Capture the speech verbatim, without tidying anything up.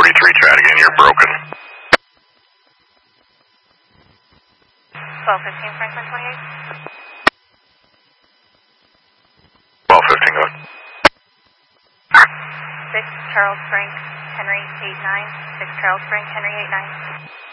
forty-three, try it again, you're broken. twelve fifteen, Franklin twenty-eight. twelve fifteen, go ahead. six Charles Frank, Henry eight nine. six Charles Frank, Henry eight nine.